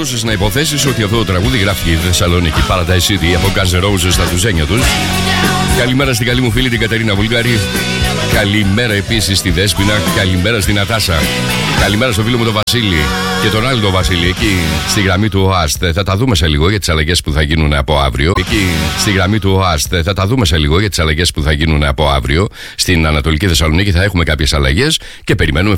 μπορούσες να υποθέσεις ότι αυτό το τραγούδι γράφει η Θεσσαλονίκη Paradise City από Guns N' Roses στα τουζένια τους. Καλημέρα στην καλή μου φίλη την Κατερίνα Βουλγάρη. Καλημέρα επίσης στη Δέσποινα. Καλημέρα στην Νατάσα. Καλημέρα στο φίλο μου τον Βασίλη και τον άλλο τον Βασίλη εκεί στη γραμμή του ΟΑΣΤ. Θα τα δούμε σε λίγο για τις αλλαγές που θα γίνουν από αύριο. Εκεί στη γραμμή του ΟΑΣΤ. Θα τα δούμε σε λίγο για τις αλλαγές που θα γίνουν από αύριο. Στην Ανατολική Θεσσαλονίκη θα έχουμε κάποιες αλλαγές και περιμένουμε